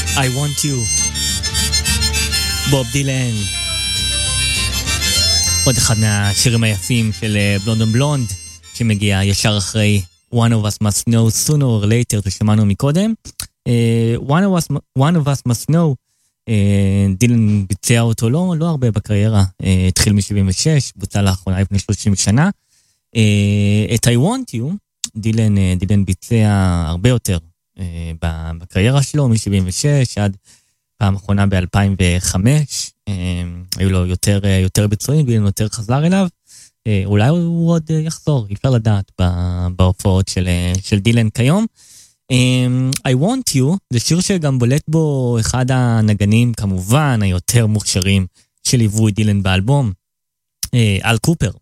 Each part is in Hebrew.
I want you. בוב דילן. עוד אחד מהשירים היפים של בלונד אנד בלונד, שמגיע ישר אחרי One of Us Must Know Sooner or Later, ששמענו מקודם. One of Us Must Know, דילן ביצע אותו לא הרבה בקריירה, התחיל מ-76, בוצע לאחרונה לפני 30 שנה. את I Want You, דילן ביצע הרבה יותר בקריירה שלו, מ-76 עד פעם אחרונה ב-2005, היו לו יותר ביצועים, דילן יותר חזר אליו, אולי הוא עוד יחזור, אי אפשר לדעת בהופעות של דילן כיום. I Want You, זה שיר שגם בולט בו אחד הנגנים, כמובן, היותר מוכשרים שליוו את דילן באלבום, אל קופר,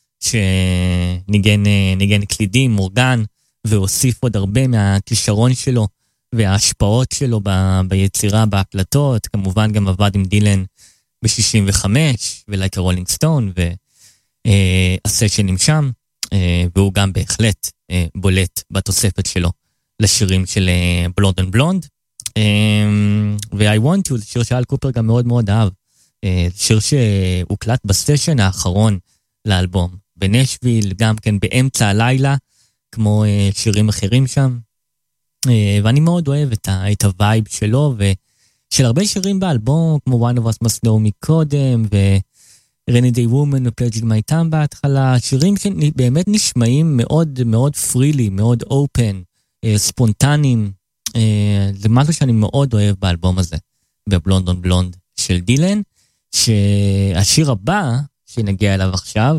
שניגן קלידים, מורגן, והוסיף עוד הרבה מהכישרון שלו, וההשפעות שלו ביצירה, בהקלטות, כמובן גם עבד עם דילן ב-65, ולייק הרולינג סטון, והסשנים שם, והוא גם בהחלט בולט בתוספת שלו, לשירים של בלונד אנד בלונד. ו-I Want You, זה שיר שאל קופר גם מאוד מאוד אהב. שיר שהוקלט בסשן האחרון לאלבום, בנשוויל, גם כן באמצע הלילה, כמו שירים אחרים שם. ואני מאוד אוהב את הווייב שלו, ושל הרבה שירים באלבום, כמו One of Us Must Know מקודם, ו-Rainy Day Woman, ו-Pledging My Time בהתחלה, שירים שבאמת נשמעים מאוד מאוד פרילי, מאוד אופן, ספונטניים. זה משהו שאני מאוד אוהב באלבום הזה, בבלונד אנד בלונד של דילן, שהשיר הבא שנגיע אליו עכשיו,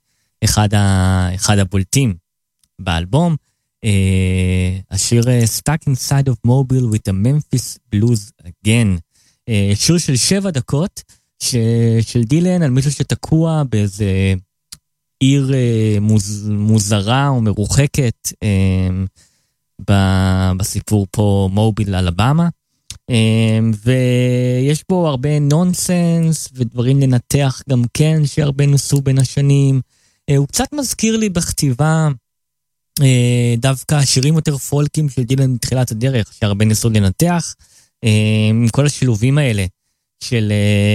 אחד הבולטים באלבום, השיר Stuck Inside of Mobile with the Memphis Blues Again, שיר של 7 דקות של דילן על מישהו שתקוע באיזה עיר מוזרה או מרוחקת, בסיפור פה מוביל אלבמה, ויש בו הרבה נונסנס ודברים לנתח גם כן שהרבה נוסו בין השנים. הוא קצת מזכיר לי בכתיבה דווקא שירים יותר פולקים של דילן מתחילת הדרך, שהרבה ניסו לנתח, עם כל השילובים האלה של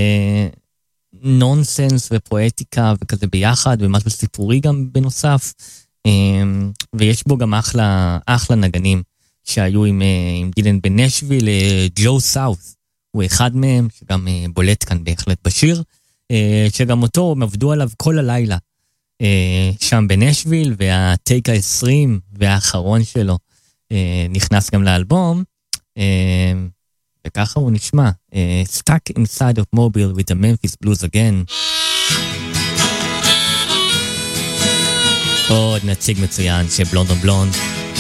נונסנס ופואטיקה וכזה ביחד, ומשהו סיפורי גם בנוסף, ויש בו גם אחלה נגנים שהיו עם דילן בנשוויל. ג'ו סאות' הוא אחד מהם, שגם בולט כאן בהחלט בשיר, שגם אותו הם עבדו עליו כל הלילה שם בנשוויל, והטייק ה-20 והאחרון שלו נכנס גם לאלבום, וככה הוא נשמע, Stuck Inside of Mobile with the Memphis Blues Again. עוד נציג מצוין של בלונד אנד בלונד.